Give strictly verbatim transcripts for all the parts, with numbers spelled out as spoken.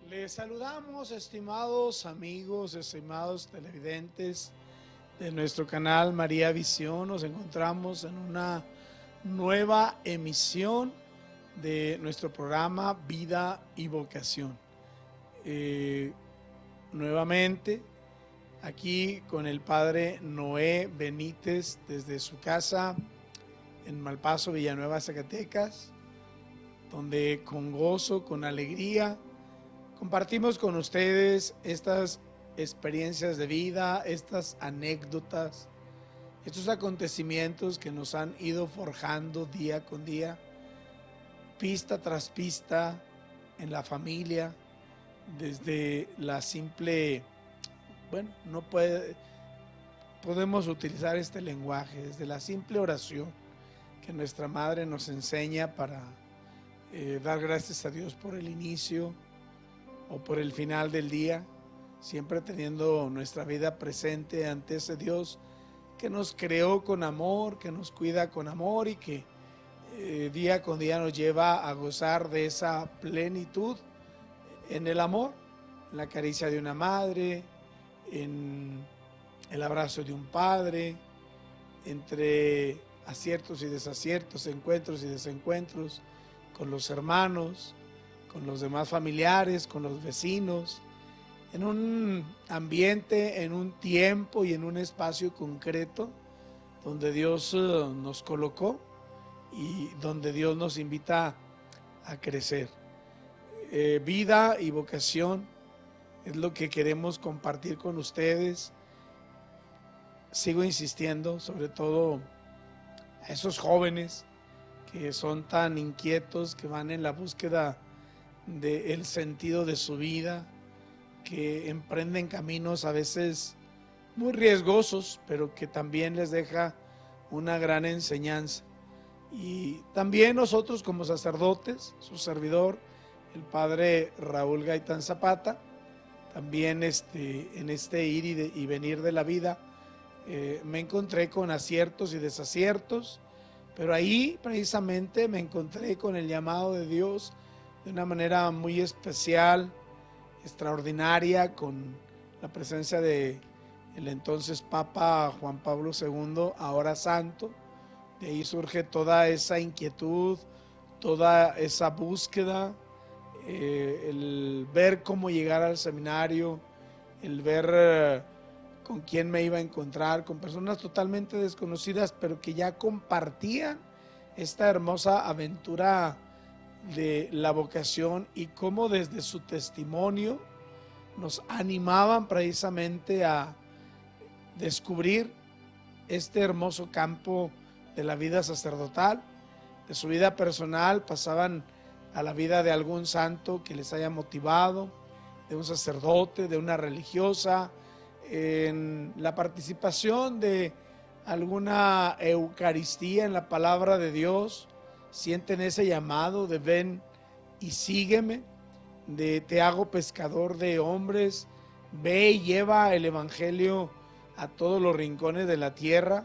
Les saludamos, estimados amigos, estimados televidentes de nuestro canal María Visión. Nos encontramos en una nueva emisión de nuestro programa Vida y Vocación. Eh, nuevamente aquí con el padre Noé Benítez desde su casa en Malpaso, Villanueva, Zacatecas, donde con gozo, con alegría, compartimos con ustedes estas experiencias de vida, estas anécdotas, estos acontecimientos que nos han ido forjando día con día, pista tras pista en la familia, desde la simple, bueno, no puede, podemos utilizar este lenguaje, desde la simple oración que nuestra madre nos enseña para eh, dar gracias a Dios por el inicio o por el final del día, siempre teniendo nuestra vida presente ante ese Dios que nos creó con amor, que nos cuida con amor y que eh, día con día nos lleva a gozar de esa plenitud en el amor, en la caricia de una madre, en el abrazo de un padre, entre aciertos y desaciertos, encuentros y desencuentros con los hermanos, con los demás familiares, con los vecinos, en un ambiente, en un tiempo y en un espacio concreto donde Dios uh, nos colocó y donde Dios nos invita a crecer. Eh, vida y vocación es lo que queremos compartir con ustedes. Sigo insistiendo, sobre todo a esos jóvenes que son tan inquietos, que van en la búsqueda del sentido de su vida, que emprenden caminos a veces muy riesgosos, pero que también les deja una gran enseñanza. Y también nosotros como sacerdotes, su servidor, el padre Raúl Gaitán Zapata, también este, en este ir y, de, y venir de la vida, eh, me encontré con aciertos y desaciertos, pero ahí precisamente me encontré con el llamado de Dios de una manera muy especial, extraordinaria, con la presencia de el entonces Papa Juan Pablo segundo, ahora santo. De ahí surge toda esa inquietud, toda esa búsqueda, eh, el ver cómo llegar al seminario, el ver eh, con quién me iba a encontrar, con personas totalmente desconocidas, pero que ya compartían esta hermosa aventura de la vocación y cómo desde su testimonio nos animaban precisamente a descubrir este hermoso campo de la vida sacerdotal, de su vida personal, pasaban a la vida de algún santo que les haya motivado, de un sacerdote, de una religiosa, en la participación de alguna Eucaristía en la palabra de Dios, sienten ese llamado de ven y sígueme, de te hago pescador de hombres, ve y lleva el evangelio a todos los rincones de la tierra,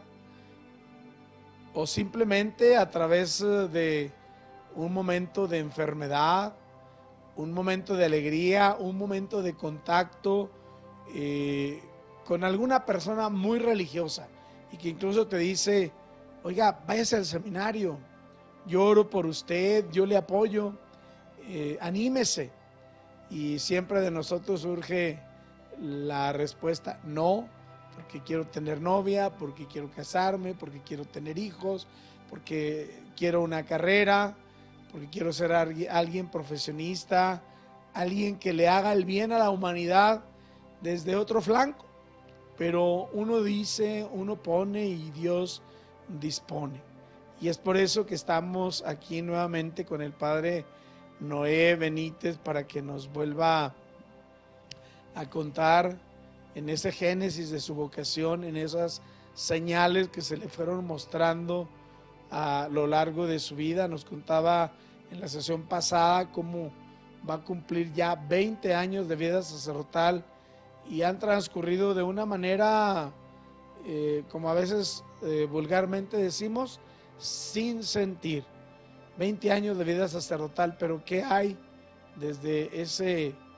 o simplemente a través de un momento de enfermedad, un momento de alegría, un momento de contacto eh, con alguna persona muy religiosa y que incluso te dice, oiga, váyase al seminario, yo oro por usted, yo le apoyo, eh, anímese. Y siempre de nosotros surge la respuesta, no, porque quiero tener novia, porque quiero casarme, porque quiero tener hijos, porque quiero una carrera, porque quiero ser alguien profesionista, alguien que le haga el bien a la humanidad desde otro flanco. Pero uno dice, uno pone y Dios dispone. Y es por eso que estamos aquí nuevamente con el padre Noé Benítez para que nos vuelva a contar en ese génesis de su vocación, en esas señales que se le fueron mostrando a lo largo de su vida. Nos contaba en la sesión pasada cómo va a cumplir ya veinte años de vida sacerdotal y han transcurrido de una manera, eh, como a veces eh, vulgarmente decimos, sin sentir. veinte años de vida sacerdotal, pero ¿qué hay desde ese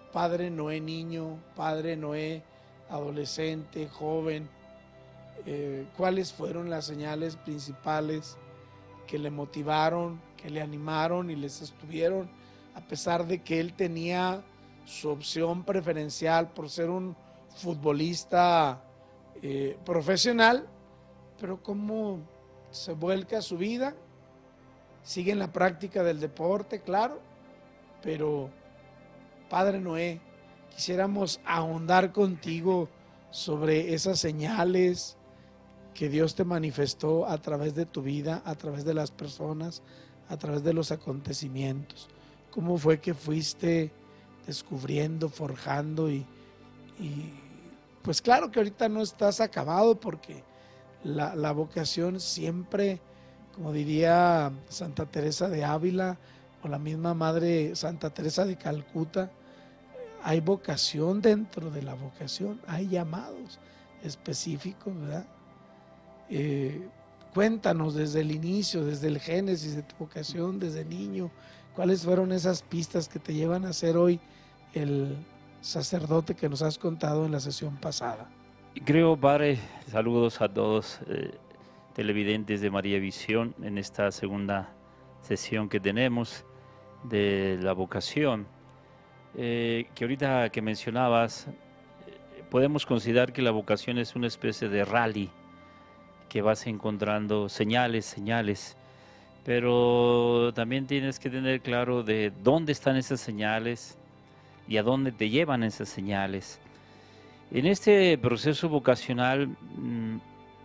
padre Noé niño, padre Noé adolescente, joven, eh, cuáles fueron las señales principales que le motivaron, que le animaron y les estuvieron, a pesar de que él tenía su opción preferencial por ser un futbolista eh, profesional, pero cómo se vuelca su vida, sigue en la práctica del deporte, claro, pero Padre Noé, quisiéramos ahondar contigo sobre esas señales que Dios te manifestó a través de tu vida, a través de las personas, a través de los acontecimientos. ¿Cómo fue que fuiste descubriendo, forjando y, y pues claro que ahorita no estás acabado porque la, la vocación siempre, como diría Santa Teresa de Ávila o la misma Madre Santa Teresa de Calcuta, hay vocación dentro de la vocación, hay llamados específicos, ¿verdad? Eh, cuéntanos desde el inicio, desde el génesis de tu vocación, desde niño, cuáles fueron esas pistas que te llevan a ser hoy el sacerdote que nos has contado en la sesión pasada. Creo, Padre, saludos a todos eh, televidentes de María Visión en esta segunda sesión que tenemos de la vocación, eh, que ahorita que mencionabas, eh, podemos considerar que la vocación es una especie de rally, que vas encontrando señales, señales, pero también tienes que tener claro de dónde están esas señales y a dónde te llevan esas señales. En este proceso vocacional mmm,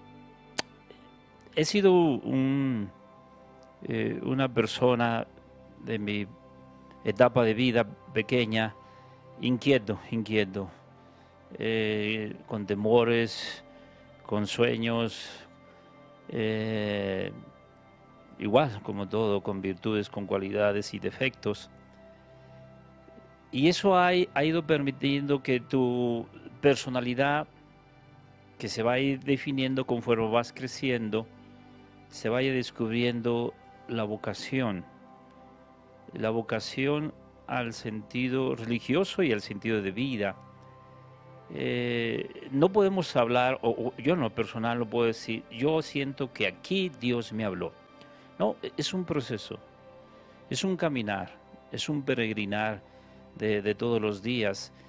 he sido un, eh, una persona de mi etapa de vida pequeña, inquieto, inquieto, eh, con temores, con sueños, eh, igual como todo, con virtudes, con cualidades y defectos. Y eso ha, ha ido permitiendo que tu personalidad, que se va a ir definiendo conforme vas creciendo, se vaya descubriendo la vocación, la vocación al sentido religioso y al sentido de vida. Eh, no podemos hablar, o, o yo en lo personal no puedo decir, yo siento que aquí Dios me habló. No, es un proceso, es un caminar, es un peregrinar de, de todos los días.